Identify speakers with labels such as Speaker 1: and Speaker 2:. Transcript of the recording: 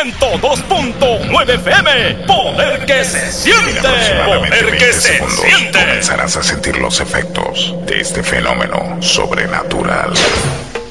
Speaker 1: 102.9 FM. Poder que se siente. Poder que se siente.
Speaker 2: Comenzarás a sentir los efectos de este fenómeno sobrenatural.